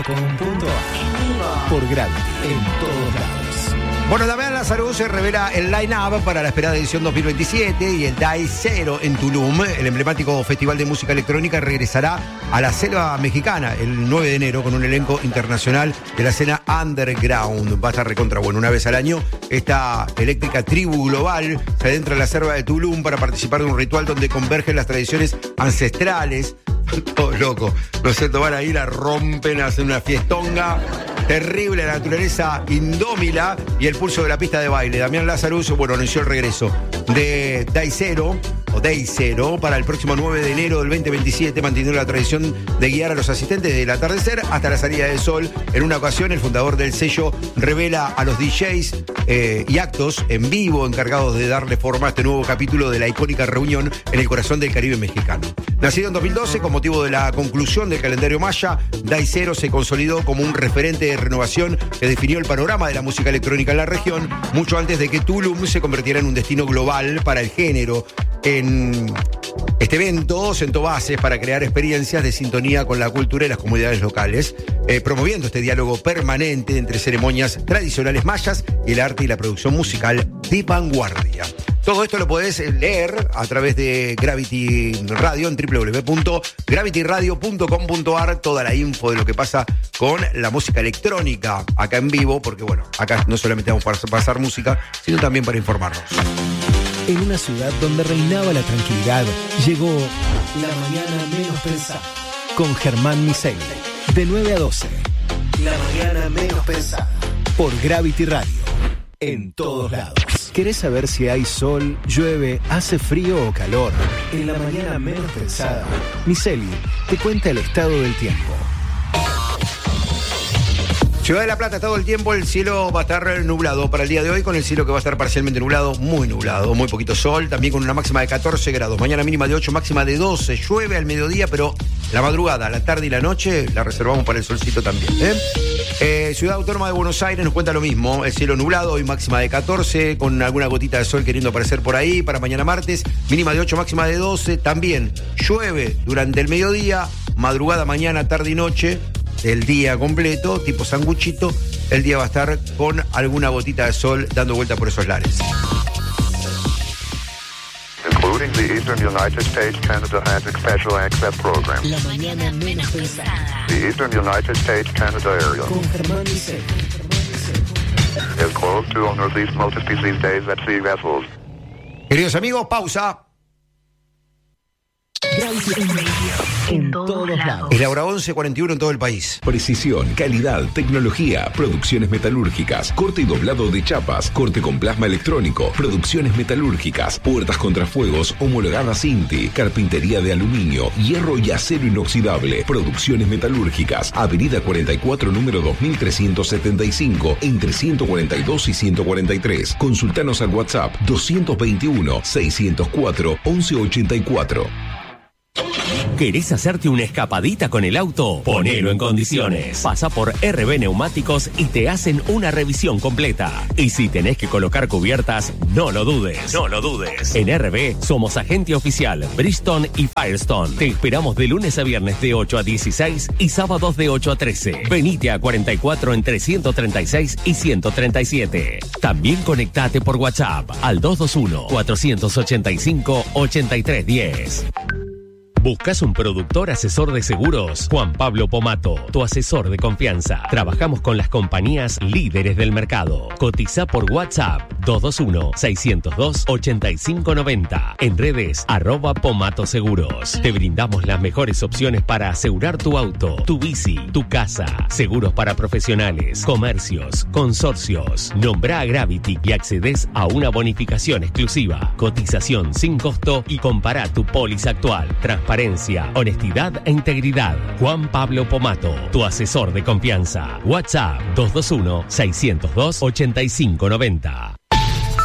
Por Gravity, en todos lados. Bueno, Damián Lazarus se revela el line-up para la esperada edición 2027 y el DAI 0 en Tulum, el emblemático festival de música electrónica, regresará a la selva mexicana el 9 de enero con un elenco internacional de la escena underground. Va a estar recontra bueno. Una vez al año, esta eléctrica tribu global se adentra en la selva de Tulum para participar de un ritual donde convergen las tradiciones ancestrales. Todo loco. Los setos van a ir, la rompen, hacen una fiestonga terrible, la naturaleza indómila y el pulso de la pista de baile. Damián Lazarus, bueno, anunció el regreso de DAI 0 o Day 0 para el próximo 9 de enero del 2027, manteniendo la tradición de guiar a los asistentes del atardecer hasta la salida del sol. En una ocasión, el fundador del sello revela a los DJs y actos en vivo encargados de darle forma a este nuevo capítulo de la icónica reunión en el corazón del Caribe mexicano. Nacido en 2012 con motivo de la conclusión del calendario maya, DAI 0 se consolidó como un referente de renovación que definió el panorama de la música electrónica en la región, mucho antes de que Tulum se convirtiera en un destino global para el género. En este evento sentó bases para crear experiencias de sintonía con la cultura y las comunidades locales, promoviendo este diálogo permanente entre ceremonias tradicionales mayas y el arte y la producción musical de vanguardia. Todo esto lo podés leer a través de Gravity Radio en www.gravityradio.com.ar, toda la info de lo que pasa con la música electrónica acá en vivo, porque bueno, acá no solamente vamos a pasar música, sino también para informarnos. En una ciudad donde reinaba la tranquilidad, llegó La Mañana Menos Pensada con Germán Miseli, de 9 a 12. La Mañana Menos Pensada por Gravity Radio, en todos lados. ¿Querés saber si hay sol, llueve, hace frío o calor? En La Mañana Menos Pensada, Miseli te cuenta el estado del tiempo. Ciudad de La Plata, todo el tiempo el cielo va a estar nublado para el día de hoy, con el cielo que va a estar parcialmente nublado, muy poquito sol, también con una máxima de 14 grados, mañana mínima de 8, máxima de 12, llueve al mediodía, pero la madrugada, la tarde y la noche la reservamos para el solcito también. Ciudad Autónoma de Buenos Aires nos cuenta lo mismo, el cielo nublado, hoy máxima de 14, con alguna gotita de sol queriendo aparecer por ahí, para mañana martes, mínima de 8, máxima de 12, también llueve durante el mediodía, madrugada, mañana, tarde y noche, el día completo, tipo sanguchito, el día va a estar con alguna gotita de sol dando vuelta por esos lares. Including the Eastern United States, Canada has a special access program. La Mañana Menos Pensada. The Eastern United States, Canada area Con Germán Miseli. is closed to northeast multi-species days at sea vessels. Queridos amigos, pausa. En todos lados. Es la hora 11:41 en todo el país. Precisión, calidad, tecnología, producciones metalúrgicas, corte y doblado de chapas, corte con plasma electrónico, producciones metalúrgicas, puertas contrafuegos homologadas INTI, carpintería de aluminio, hierro y acero inoxidable, producciones metalúrgicas, Avenida 44, número 2375, entre 142 y 143. Consultanos al WhatsApp 221-604-1184. ¿Querés hacerte una escapadita con el auto? Ponelo en condiciones. Pasa por RB Neumáticos y te hacen una revisión completa. Y si tenés que colocar cubiertas, no lo dudes. No lo dudes. En RB somos agente oficial Bridgestone y Firestone. Te esperamos de lunes a viernes de 8 a 16 y sábados de 8 a 13. Venite a 44 entre 136 y 137. También conectate por WhatsApp al 221-485-8310. ¿Buscas un productor asesor de seguros? Juan Pablo Pomato, tu asesor de confianza. Trabajamos con las compañías líderes del mercado. Cotiza por WhatsApp 221-602-8590. En redes @Pomato Seguros. Te brindamos las mejores opciones para asegurar tu auto, tu bici, tu casa. Seguros para profesionales, comercios, consorcios. Nombra a Gravity y accedes a una bonificación exclusiva. Cotización sin costo y compara tu póliza actual. Transparencia, honestidad e integridad. Juan Pablo Pomato, tu asesor de confianza. WhatsApp 221-602-8590.